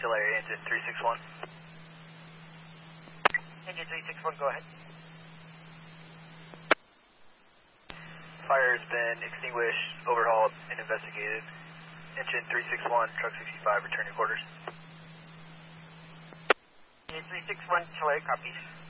Artillery, engine 361. Engine 361, go ahead. Fire has been extinguished, overhauled, and investigated. Engine 361, truck 65, return your quarters. Engine 361, Artillery, copies.